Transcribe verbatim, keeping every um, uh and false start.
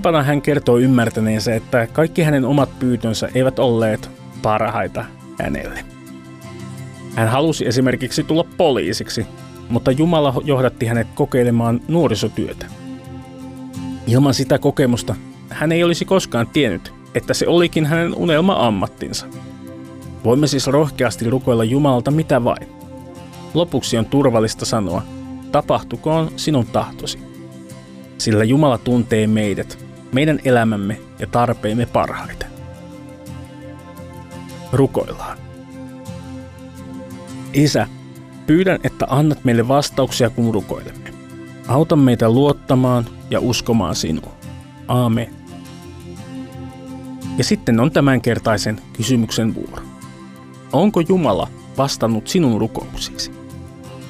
Nuorempana hän kertoo ymmärtäneensä, että kaikki hänen omat pyytönsä eivät olleet parhaita hänelle. Hän halusi esimerkiksi tulla poliisiksi, mutta Jumala johdatti hänet kokeilemaan nuorisotyötä. Ilman sitä kokemusta hän ei olisi koskaan tiennyt, että se olikin hänen unelma-ammattinsa. Voimme siis rohkeasti rukoilla Jumalalta mitä vain. Lopuksi on turvallista sanoa, tapahtukoon sinun tahtosi. Sillä Jumala tuntee meidät, meidän elämämme ja tarpeemme parhaiten. Rukoillaan. Isä, pyydän, että annat meille vastauksia, kun rukoilemme. Auta meitä luottamaan ja uskomaan sinuun. Aamen. Ja sitten on tämänkertaisen kysymyksen vuoro. Onko Jumala vastannut sinun rukouksiisi?